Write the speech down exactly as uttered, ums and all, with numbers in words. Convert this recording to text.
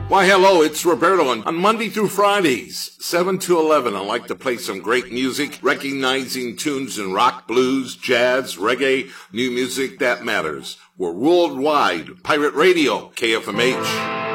Why, hello, it's Roberto. And on Monday through Fridays, seven to eleven, I like to play some great music, recognizing tunes in rock, blues, jazz, reggae, new music that matters. We're worldwide. Pirate Radio, K F M H.